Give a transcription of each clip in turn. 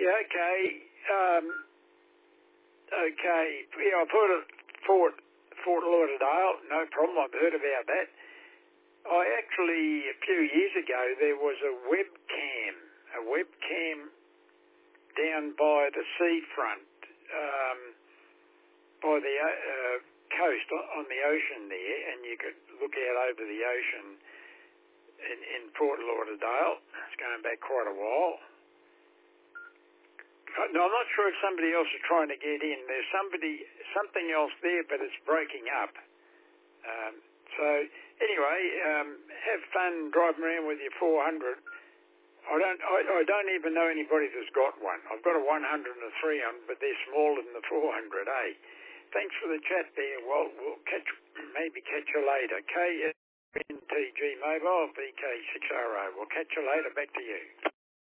Yeah, okay. Okay. Yeah, I put it Fort Lauderdale. No problem. I've heard about that. A few years ago, there was a webcam down by the seafront, by the coast on the ocean there, and you could look out over the ocean in Fort Lauderdale. It's going back quite a while. No, I'm not sure if somebody else is trying to get in. There's something else there, but it's breaking up. So anyway, have fun driving around with your 400. I don't even know anybody that's got one. I've got a 100 and a 300, but they're smaller than the 400. Thanks for the chat there. Well, we'll maybe catch you later. KNTG Mobile VK6RO. We'll catch you later. Back to you.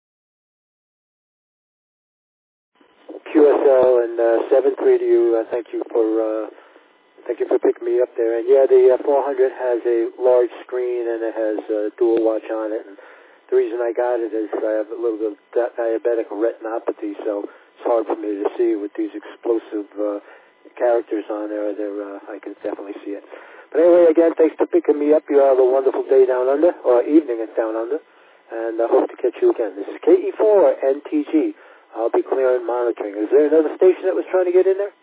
QSL and 73 to you. Thank you for picking me up there. And yeah, the 400 has a large screen and it has dual watch on it. And the reason I got it is I have a little bit of diabetic retinopathy, so it's hard for me to see with these explosive characters on there. I can definitely see it. But anyway, again, thanks for picking me up. You have a wonderful day down under, or evening at down under, and I hope to catch you again. This is KE4 NTG. I'll be clearing monitoring. Is there another station that was trying to get in there?